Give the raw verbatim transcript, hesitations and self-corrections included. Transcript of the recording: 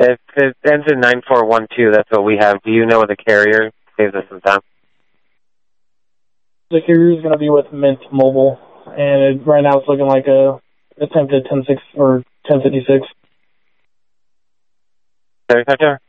If it ends in nine four one two, that's what we have. Do you know what the carrier saves us some time? The carrier is going to be with Mint Mobile, and it, right now it's looking like a attempted ten six or ten fifty-six. Sorry, Doctor?